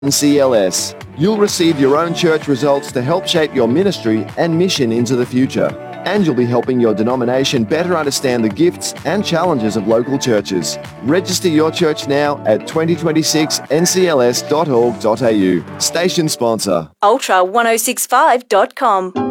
NCLS. You'll receive your own church results to help shape your ministry and mission into the future. And you'll be helping your denomination better understand the gifts and challenges of local churches. Register your church now at 2026ncls.org.au. Station sponsor. Ultra1065.com.